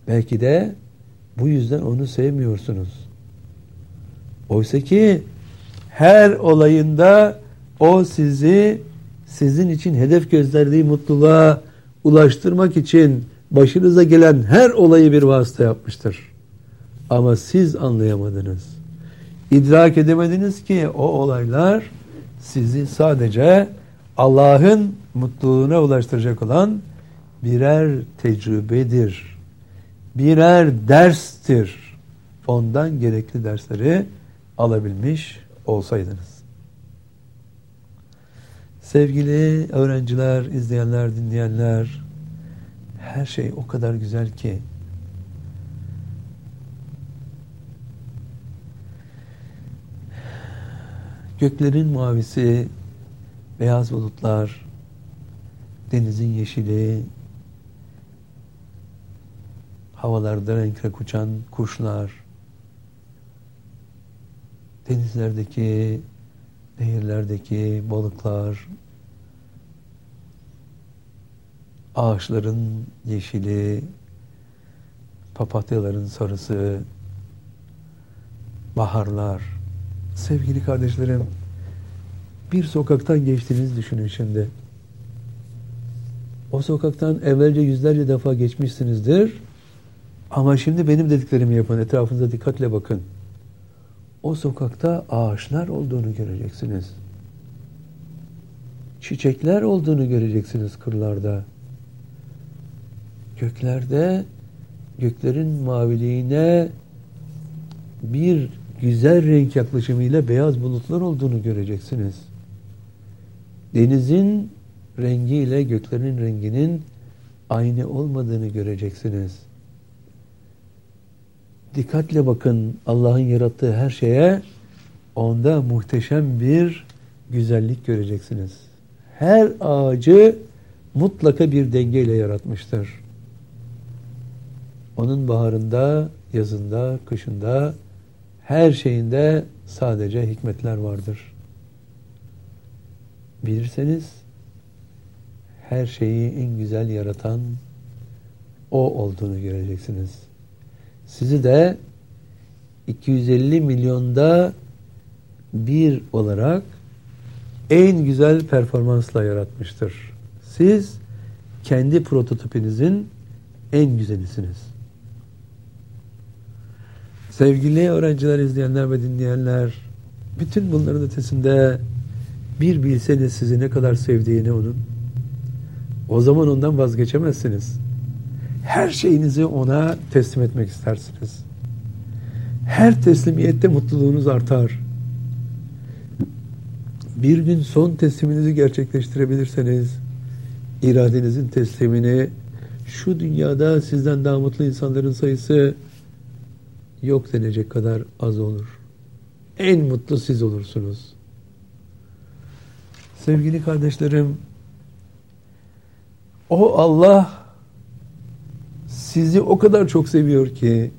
Belki de bu yüzden onu sevmiyorsunuz. Oysa ki her olayında o sizi sizin için hedef gösterdiği mutluluğa ulaştırmak için başınıza gelen her olayı bir vasıta yapmıştır. Ama siz anlayamadınız. İdrak edemediniz ki o olaylar sizi sadece Allah'ın mutluluğuna ulaştıracak olan birer tecrübedir. Birer derstir. Ondan gerekli dersleri alabilmiş olsaydınız. Sevgili öğrenciler, izleyenler, dinleyenler, her şey o kadar güzel ki göklerin mavisi, beyaz bulutlar, denizin yeşili, havalarda renk renk uçan kuşlar, denizlerdeki, nehirlerdeki balıklar, ağaçların yeşili, papatyaların sarısı, baharlar. Sevgili kardeşlerim, bir sokaktan geçtiğinizi düşünün şimdi. O sokaktan evvelce yüzlerce defa geçmişsinizdir. Ama şimdi benim dediklerimi yapın. Etrafınıza dikkatle bakın. O sokakta ağaçlar olduğunu göreceksiniz. Çiçekler olduğunu göreceksiniz kırlarda. Göklerde, göklerin maviliğine bir güzel renk yaklaşımıyla beyaz bulutlar olduğunu göreceksiniz. Denizin rengiyle göklerin renginin aynı olmadığını göreceksiniz. Dikkatle bakın Allah'ın yarattığı her şeye, onda muhteşem bir güzellik göreceksiniz. Her ağacı mutlaka bir dengeyle yaratmıştır. Onun baharında, yazında, kışında, her şeyinde sadece hikmetler vardır. Bilirseniz her şeyi en güzel yaratan o olduğunu göreceksiniz. Sizi de 250 milyonda bir olarak en güzel performansla yaratmıştır. Siz kendi prototipinizin en güzelisiniz. Sevgili öğrenciler, izleyenler ve dinleyenler, bütün bunların ötesinde bir bilseniz sizi ne kadar sevdiğini onun, o zaman ondan vazgeçemezsiniz. Her şeyinizi ona teslim etmek istersiniz. Her teslimiyette mutluluğunuz artar. Bir gün son tesliminizi gerçekleştirebilirseniz, iradenizin teslimini, şu dünyada sizden daha mutlu insanların sayısı yok denecek kadar az olur. En mutlu siz olursunuz. Sevgili kardeşlerim, o Allah sizi o kadar çok seviyor ki,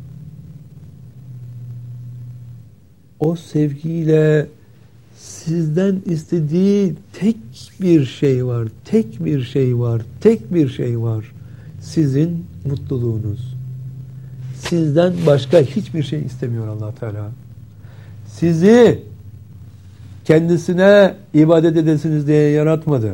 o sevgiyle sizden istediği tek bir şey var, tek bir şey var, tek bir şey var. Sizin mutluluğunuz. Sizden başka hiçbir şey istemiyor Allah Teala. Sizi kendisine ibadet edesiniz diye yaratmadı.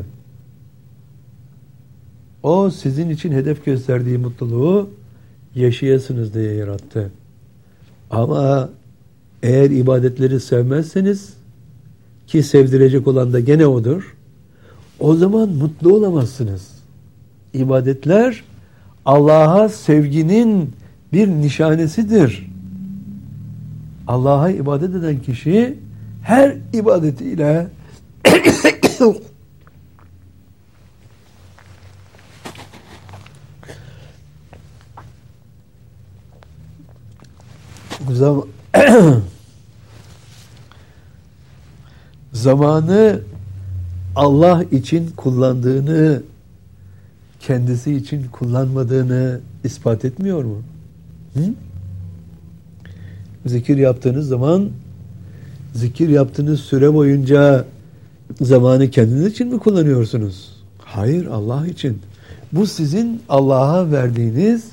O sizin için hedef gösterdiği mutluluğu yaşayasınız diye yarattı. Ama eğer ibadetleri sevmezseniz, ki sevdirecek olan da gene odur, o zaman mutlu olamazsınız. İbadetler Allah'a sevginin bir nişanesidir. Allah'a ibadet eden kişi her ibadetiyle zamanı Allah için kullandığını, kendisi için kullanmadığını ispat etmiyor mu? Hı? Zikir yaptığınız zaman, zikir yaptığınız süre boyunca zamanı kendiniz için mi kullanıyorsunuz? Hayır, Allah için. Bu sizin Allah'a verdiğiniz